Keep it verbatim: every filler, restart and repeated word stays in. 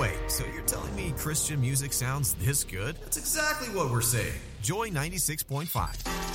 Wait, so you're telling me Christian music sounds this good? That's exactly what we're saying. Joy ninety-six point five.